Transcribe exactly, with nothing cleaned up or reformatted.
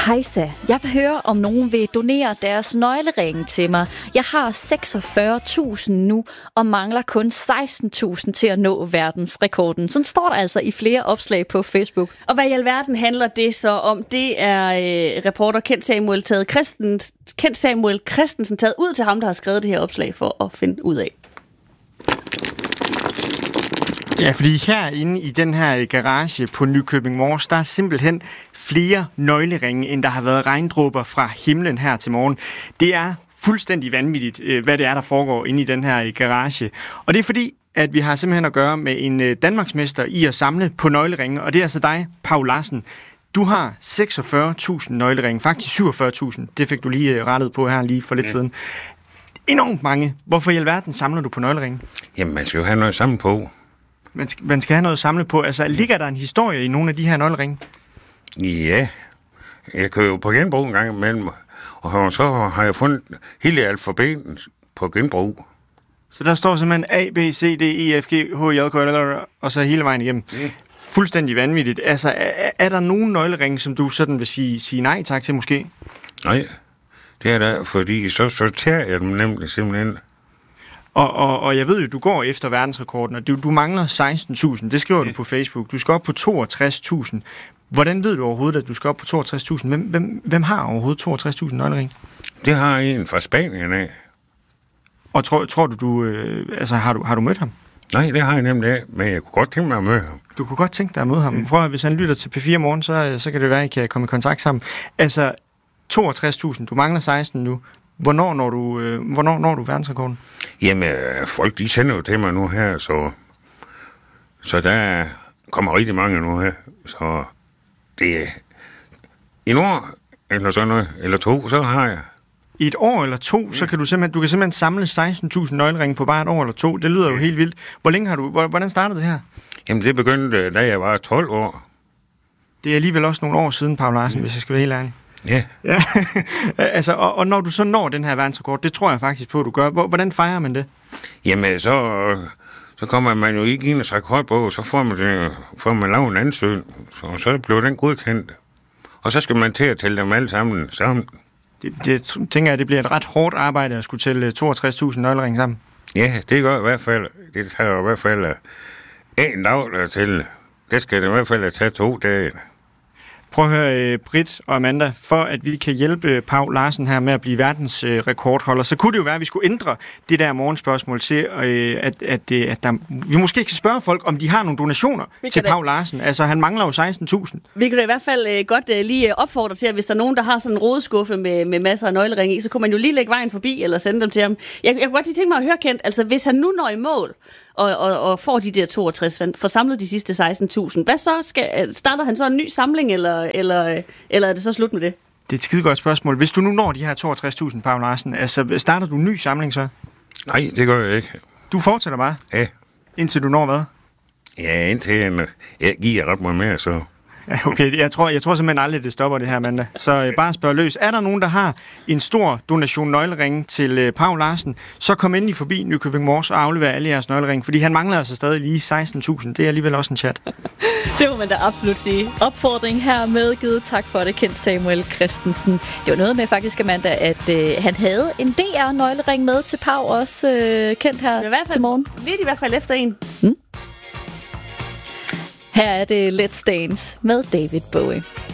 Hejsa, jeg vil høre, om nogen vil donere deres nøgleringe til mig. Jeg har seksogfyrre tusind nu, og mangler kun seksten tusind til at nå verdensrekorden. Sådan står der altså i flere opslag på Facebook. Og hvad i alverden handler det så om? Det er øh, reporter Kent Samuel, taget Christens, Kent Samuel Christensen taget ud til ham, der har skrevet det her opslag for at finde ud af. Ja, fordi herinde i den her garage på Nykøbing Mors, der er simpelthen flere nøgleringe, end der har været regndråber fra himlen her til morgen. Det er fuldstændig vanvittigt, hvad det er, der foregår inde i den her garage. Og det er fordi, at vi har simpelthen at gøre med en danmarksmester i at samle på nøgleringe, og det er altså dig, Paul Larsen. Du har seksogfyrre tusind nøgleringe, faktisk syvogfyrre tusind. Det fik du lige rettet på her lige for lidt ja. siden. Enormt mange. Hvorfor i alverden samler du på nøgleringe? Jamen, man skal jo have noget at samle på. Man skal, man skal have noget at samle på. Altså, ligger der en historie i nogle af de her nøgleringe? Ja. Jeg kører jo på genbrug en gang imellem, og så har jeg fundet hele alfabetet på genbrug. Så der står simpelthen A, B, C, D, E, F, G, H, J, K, L, og så hele vejen igennem. Mm. Fuldstændig vanvittigt. Altså, er, er der nogen nøgleringe, som du sådan vil sige, sige nej tak til måske? Nej, det er der, fordi så sorterer jeg dem nemlig simpelthen. Og, og, og jeg ved jo, du går efter verdensrekorden, og du, du mangler seksten tusind. Det skriver ja. du på Facebook. Du skal op på toogtres tusind. Hvordan ved du overhovedet, at du skal op på toogtres tusind? Hvem, hvem, hvem har overhovedet toogtres tusind nøgleringe? Det har en fra Spanien af. Og tror, tror du, du øh, altså, har du, har du mødt ham? Nej, det har jeg nemlig af, men jeg kunne godt tænke mig at møde ham. Du kunne godt tænke dig at møde ham. Mm. Prøv at, hvis han lytter til P fire morgen, så, så kan det være, at I kan komme i kontakt sammen. Altså, toogtres tusind. Du mangler seksten nu. Hvornår når du, øh, hvornår når du verdensrekorden? Jamen, folk de sender jo til mig nu her, så, så der kommer rigtig mange nu her. Så det er en år eller sådan noget, eller to, så har jeg. I et år eller to, ja. så kan du simpelthen, du kan simpelthen samle seksten tusind nøgleringe på bare et år eller to. Det lyder ja. jo helt vildt. Hvor længe har du, hvordan startede det her? Jamen, det begyndte, da jeg var tolv år. Det er alligevel også nogle år siden, Paul Larsen, ja. hvis jeg skal være helt ærlig. Ja. ja. altså, og, og når du så når den her verdensrekord, det tror jeg faktisk på, at du gør. Hvordan fejrer man det? Jamen, så, så kommer man jo ikke ind og trækker højt på, så får man, det, får man lavet en ansøgning, så, så bliver den godkendt. Og så skal man til at tælle dem alle sammen sammen. Det, det tænker jeg, det bliver et ret hårdt arbejde at skulle tælle toogtres tusind nøgleringe sammen. Ja, det gør i hvert fald. Det tager i hvert fald en dag til. Det skal det i hvert fald tage to dage. Prøv at høre, Britt og Amanda, for at vi kan hjælpe Paul Larsen her med at blive verdens øh, rekordholder, så kunne det jo være, at vi skulle ændre det der morgenspørgsmål til, øh, at, at, at der, vi måske kan spørge folk, om de har nogle donationer til Paul Larsen. Altså, han mangler jo seksten tusind. Vi kan da i hvert fald øh, godt øh, lige opfordre til, at hvis der er nogen, der har sådan en rodeskuffe med, med masser af nøgleringe i, så kunne man jo lige lægge vejen forbi eller sende dem til ham. Jeg, jeg kunne godt lige tænke mig at høre, Kent, altså hvis han nu når i mål, Og, og, og får de der toogtres, får samlet de sidste seksten tusind. Hvad så? Skal, starter han så en ny samling, eller, eller, eller er det så slut med det? Det er et skide godt spørgsmål. Hvis du nu når de her toogtres tusind, Paul Larsen, altså starter du en ny samling så? Nej, det gør jeg ikke. Du fortsætter bare? Ja. Indtil du når hvad? Ja, indtil jeg, jeg giver ret meget mere, så... Ja, okay, jeg tror, jeg tror simpelthen aldrig, det stopper det her mandag. Så øh, bare spørg løs. Er der nogen, der har en stor donation nøgleringe til øh, Paul Larsen, så kom endelig forbi Nykøbing Mors og aflever alle jeres nøgleringe, fordi han mangler altså stadig lige seksten tusind. Det er alligevel også en chat. Det må man da absolut sige. Opfordring her medgivet. Tak for det, Kent Samuel Christensen. Det var noget med faktisk, Amanda, at øh, han havde en D R-nøglering med til Paul også, øh, Kent her i hvert fald, til morgen. Vi er i hvert fald efter en. Hmm? Her er det Let's Dance med David Bowie.